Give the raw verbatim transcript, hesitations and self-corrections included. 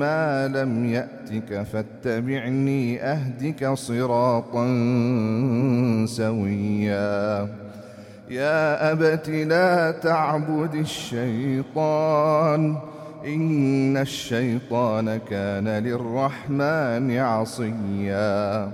ما لم يأتك فاتبعني أهدك صراطا سويا يا أبت لا تعبد الشيطان إن الشيطان كان للرحمن عصيا